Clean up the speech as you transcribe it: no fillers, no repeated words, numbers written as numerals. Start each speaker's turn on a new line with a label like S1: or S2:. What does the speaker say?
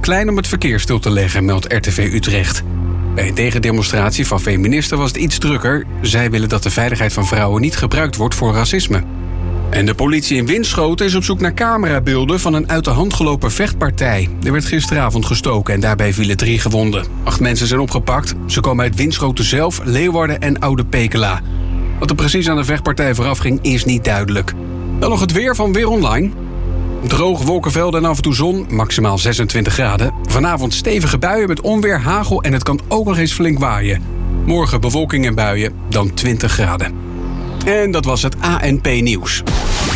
S1: klein om het verkeer stil te leggen, meldt RTV Utrecht. Bij een tegendemonstratie van feministen was het iets drukker. Zij willen dat de veiligheid van vrouwen niet gebruikt wordt voor racisme. En de politie in Winschoten is op zoek naar camerabeelden van een uit de hand gelopen vechtpartij. Er werd gisteravond gestoken en daarbij vielen 3 gewonden. 8 mensen zijn opgepakt. Ze komen uit Winschoten zelf, Leeuwarden en Oude Pekela. Wat er precies aan de vechtpartij vooraf ging, is niet duidelijk. Dan nog het weer van Weer Online. Droog, wolkenvelden en af en toe zon, maximaal 26 graden. Vanavond stevige buien met onweer, hagel en het kan ook nog eens flink waaien. Morgen bewolking en buien, dan 20 graden. En dat was het ANP Nieuws.